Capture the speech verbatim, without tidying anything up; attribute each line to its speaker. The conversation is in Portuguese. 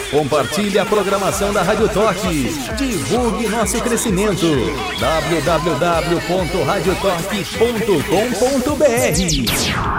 Speaker 1: Compartilhe a programação da Rádio Toque. Divulgue nosso crescimento. w w w ponto rádio toque ponto com ponto b r